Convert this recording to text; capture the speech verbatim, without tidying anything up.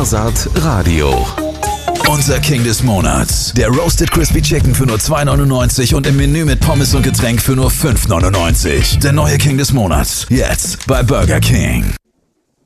Skasat Radio. Unser King des Monats. Der Roasted Crispy Chicken für nur zwei neunundneunzig und im Menü mit Pommes und Getränk für nur fünf neunundneunzig. Der neue King des Monats. Jetzt bei Burger King.